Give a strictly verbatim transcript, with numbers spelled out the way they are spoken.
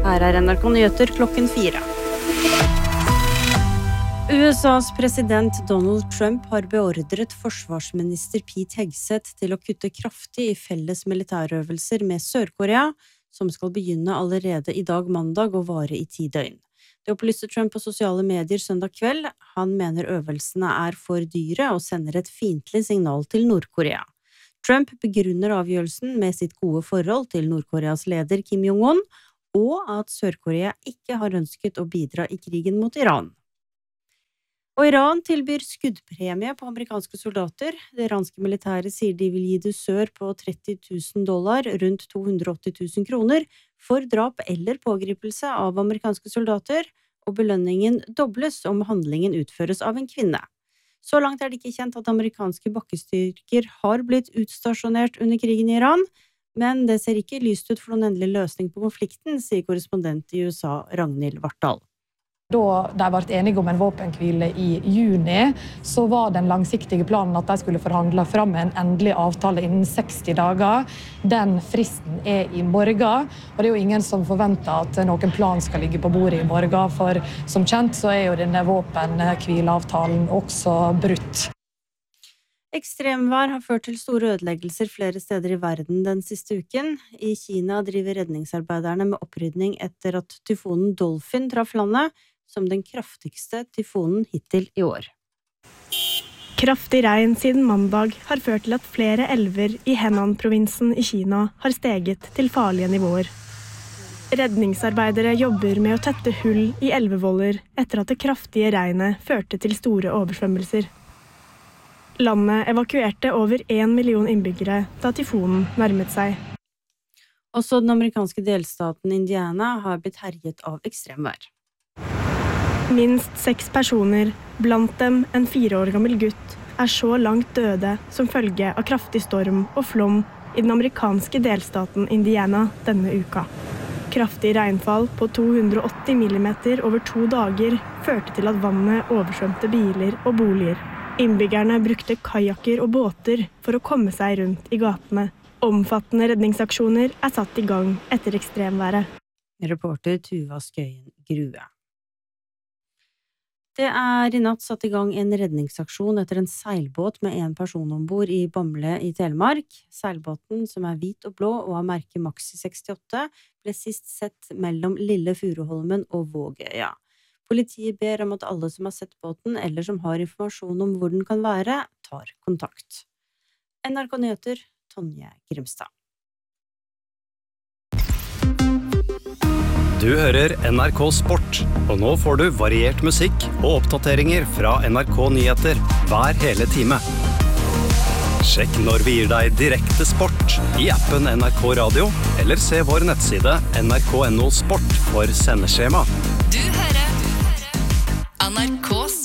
Her er N R K Nyheter klokken fire. U S A's president Donald Trump har beordret forsvarsminister Pete Hegseth til å kutte kraftig i felles militærøvelser med Sør-Korea, som skal begynne allerede i dag mandag og vare i ti døgn. Det opplyste Trump på sosiale medier søndag kveld. Han mener øvelsene er for dyre og sender et fiendtlig signal til Nord-Korea. Trump begrunner avgjørelsen med sitt gode forhold til Nord-Koreas leder Kim Jong-un, og at Sør-Korea ikke har ønsket å bidra i krigen mot Iran. Og Iran tilbyr skuddpremie på amerikanske soldater. Det iranske militæret sier de vil gi dusør på tretti tusen dollar, rundt to hundre og åtti tusen kroner, for drap eller pågripelse av amerikanske soldater, og belønningen dobles om handlingen utføres av en kvinne. Så langt er det ikke kjent at amerikanske bakkestyrker har blitt utstasjonert under krigen i Iran, men det ser ikke lyst ut for noen endelig løsning på konflikten, sier korrespondent i U S A Ragnhild Vartdal. Da de ble enige om en våpenhvile i juni, så var den langsiktige planen at de skulle forhandle fram en endelig avtale innen seksti dager. Den fristen er i morgen, og det er jo ingen som forventer at noen plan skal ligge på bordet i morgen, for som kjent så er jo denne våpenhvileavtalen også brutt. Ekstremvær har ført til store ødeleggelser flere steder i verden den siste uken. I Kina driver redningsarbeiderne med opprydning etter at tyfonen Dolphin traff landet, som den kraftigste tyfonen hittil i år. Kraftig regn siden mandag har ført til at flere elver i Henan-provinsen i Kina har steget til farlige nivåer. Redningsarbeidere jobber med å tette hull i elvevoller etter at det kraftige regnet førte til store oversvømmelser. Landet evakuerte over en million innbyggere da tyfonen nærmet seg. Også den amerikanske delstaten Indiana har blitt herjet av ekstremvær. Minst seks personer, blant dem en fire år gammel gutt, er så langt døde som følge av kraftig storm og flom i den amerikanske delstaten Indiana denne uka. Kraftig regnfall på to hundre og åtti millimeter over to dager førte til at vannet oversvømte biler og boliger. Innbyggerne brukte kajakker og båter for å komme seg rundt i gatene. Omfattende redningsaksjoner er satt i gang etter ekstremværet. Reporter Tuva Skøyen Grue. Det er i natt satt i gang en redningsaksjon etter en seilbåt med en person ombord i Bamble i Telemark. Seilbåten, som er hvit og blå og har merket Maxi sekstiåtte, ble sist sett mellom Lille Furuholmen og Vågøya. Politiet ber om at alle som har sett båten eller som har informasjon om hvor den kan være, tar kontakt. N R K Nyheter, Tonje Grimstad. Du hører N R K Sport, og nå får du variert musikk og oppdateringer fra N R K Nyheter hver hele time. Sjekk når vi gir deg direkte sport i appen N R K Radio, eller se vår nettside N R K punktum no sport for sendeskjema. Du hører N R K